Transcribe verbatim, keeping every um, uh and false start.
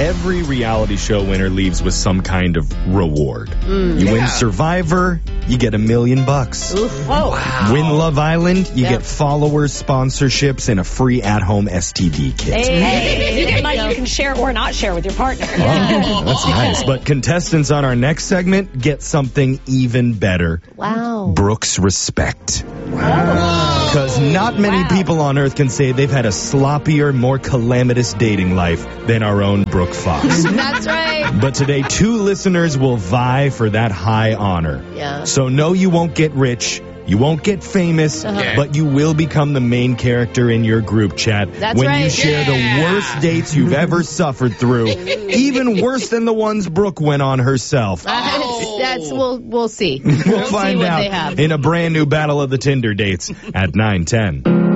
every reality show winner leaves with some kind of reward. Mm, you yeah. win Survivor, you get a million bucks. Oof. Wow. Win Love Island, you yep. get followers, sponsorships, and a free at-home S T D kit. Hey, hey. You get money you can share or not share with your partner. Oh, that's nice. But contestants on our next segment get something even better. Wow. Brooke's respect. Wow. Because not many wow. people on earth can say they've had a sloppier, more calamitous dating life than our own Brooke Fox. That's right. But today, two listeners will vie for that high honor. Yeah. So no, you won't get rich. You won't get famous, uh-huh. but you will become the main character in your group chat That's when right. you share yeah. the worst dates you've ever suffered through, even worse than the ones Brooke went on herself. Oh. That's we'll we'll see. We'll, we'll find see what out they have. in a brand new Battle of the Tinder Dates at nine ten.